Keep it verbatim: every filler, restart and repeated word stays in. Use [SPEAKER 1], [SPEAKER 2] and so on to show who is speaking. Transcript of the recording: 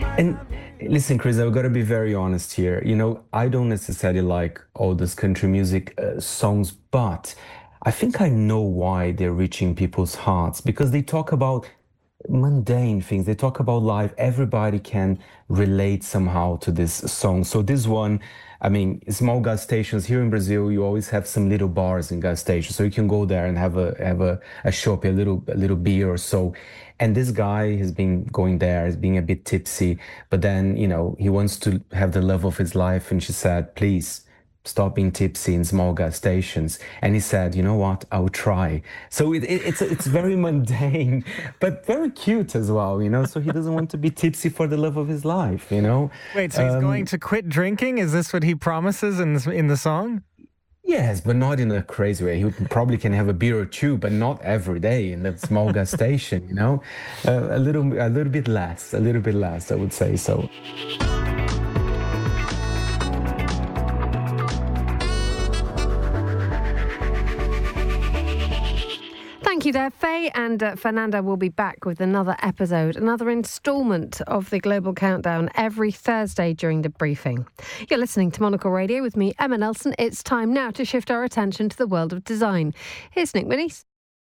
[SPEAKER 1] And listen, Chris, I've got to be very honest here. You know, I don't necessarily like all this country music uh, songs, but I think I know why they're reaching people's hearts because they talk about mundane things. They talk about life. Everybody can relate somehow to this song. So this one, I mean, small gas stations here in Brazil, you always have some little bars in gas stations, so you can go there and have a have a, a shop, a little a little beer or so. And this guy has been going there, is being a bit tipsy, but then you know he wants to have the love of his life, and she said, "Please." Stop being tipsy in small gas stations. And he said, you know what, I'll try. So it, it, it's it's very mundane, but very cute as well, you know. So he doesn't want to be tipsy for the love of his life, you know.
[SPEAKER 2] Wait, so he's
[SPEAKER 1] Um,
[SPEAKER 2] going to quit drinking? Is this what he promises in this, in the song?
[SPEAKER 1] Yes, but not in a crazy way. He would- probably can have a beer or two, but not every day in that small gas station, you know. Uh, a little, a little bit less, a little bit less, I would say so.
[SPEAKER 3] Thank you there, Faye, and uh, Fernanda will be back with another episode, another instalment of the Global Countdown every Thursday during the briefing. You're listening to Monocle Radio with me, Emma Nelson. It's time now to shift our attention to the world of design. Here's Nick Minnies.